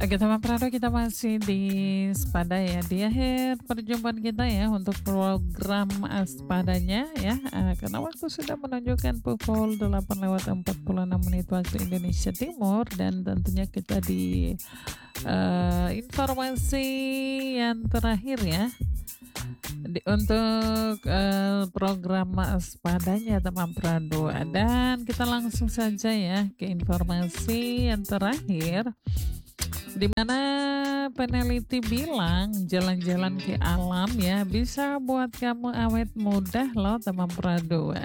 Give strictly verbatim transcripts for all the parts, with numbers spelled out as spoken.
Oke, teman Prado, kita masih di Sepada ya. Di akhir perjumpaan kita ya untuk program Aspadanya ya. Eh, karena waktu sudah menunjukkan pukul delapan lewat empat puluh enam menit waktu Indonesia Timur, dan tentunya kita di eh, informasi yang terakhir ya. Di, untuk eh, program Aspadanya teman Prado, dan kita langsung saja ya ke informasi yang terakhir, di mana peneliti bilang jalan-jalan ke alam ya bisa buat kamu awet muda loh teman Prado.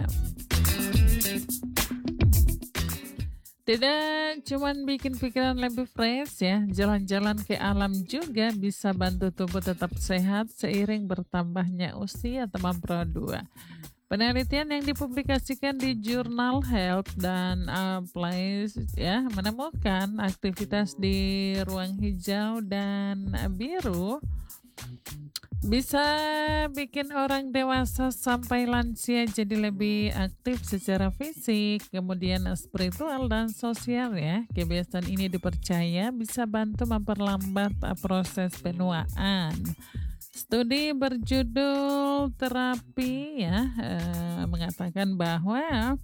Tidak cuman bikin pikiran lebih fresh ya, jalan-jalan ke alam juga bisa bantu tubuh tetap sehat seiring bertambahnya usia teman Prado. Penelitian yang dipublikasikan di jurnal Health dan Applies ya menemukan aktivitas di ruang hijau dan biru bisa bikin orang dewasa sampai lansia jadi lebih aktif secara fisik, kemudian spiritual dan sosial ya. Kebiasaan ini dipercaya bisa bantu memperlambat proses penuaan. Studi berjudul terapi ya eh, mengatakan bahwa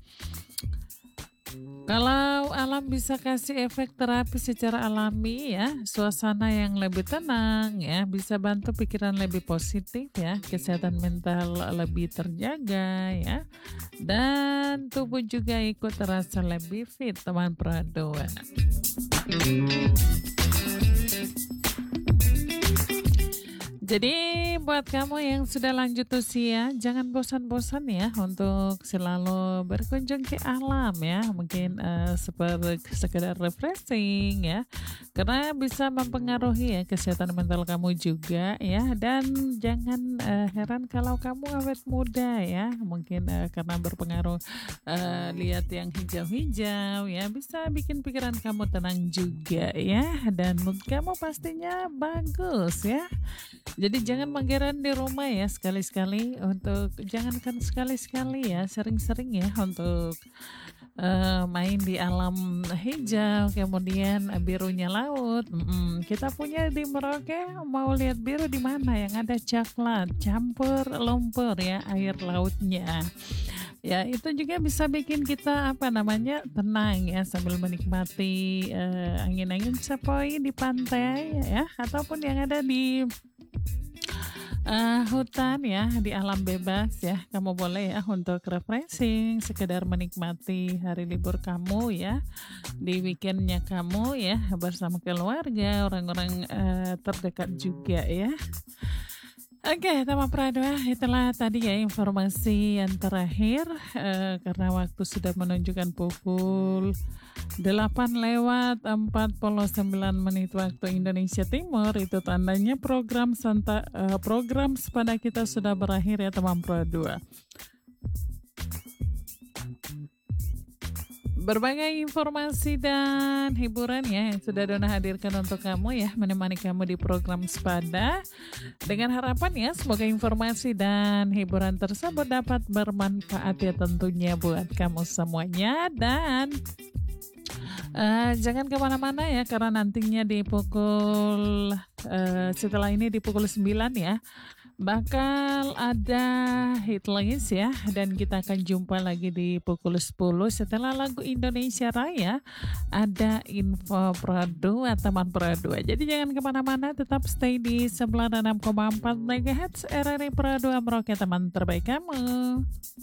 kalau alam bisa kasih efek terapi secara alami ya, suasana yang lebih tenang ya, bisa bantu pikiran lebih positif ya, kesehatan mental lebih terjaga ya, dan tubuh juga ikut terasa lebih fit teman Prado. Jadi buat kamu yang sudah lanjut usia, jangan bosan-bosan ya untuk selalu berkunjung ke alam ya. Mungkin uh, seperti sekedar refreshing ya, karena bisa mempengaruhi ya kesehatan mental kamu juga ya. Dan jangan uh, heran kalau kamu awet muda ya, mungkin uh, karena berpengaruh uh, lihat yang hijau-hijau ya, bisa bikin pikiran kamu tenang juga ya, dan mood kamu pastinya bagus ya. Jadi jangan mageran di rumah ya, sekali-sekali untuk jangankan sekali-sekali ya, sering-sering ya untuk uh, main di alam hijau, kemudian birunya laut. Mm-mm. Kita punya di Merauke, mau lihat biru di mana yang ada coklat campur lumpur ya air lautnya. Ya, itu juga bisa bikin kita apa namanya tenang ya sambil menikmati uh, angin-angin sepoi di pantai ya, ataupun yang ada di uh, hutan ya, di alam bebas ya. Kamu boleh ya untuk refreshing, sekedar menikmati hari libur kamu ya, di weekendnya kamu ya, bersama keluarga, orang-orang uh, terdekat juga ya. Oke, teman Prado, itulah tadi ya informasi yang terakhir eh, karena waktu sudah menunjukkan pukul delapan lewat empat puluh sembilan menit waktu Indonesia Timur. Itu tandanya program Santa, eh, program Sepada kita sudah berakhir ya teman Prado. Berbagai informasi dan hiburan ya yang sudah Dona hadirkan untuk kamu ya, menemani kamu di program Sepada, dengan harapan ya semoga informasi dan hiburan tersebut dapat bermanfaat ya tentunya buat kamu semuanya. Dan uh, jangan kemana-mana ya, karena nantinya di pukul uh, setelah ini di pukul sembilan ya bakal ada hitlist ya, dan kita akan jumpa lagi di pukul sepuluh setelah lagu Indonesia Raya ada info Prado teman Prado. Jadi jangan kemana-mana, tetap stay di sembilan puluh enam koma empat megahertz R R I Prado Merauke, teman terbaik kamu.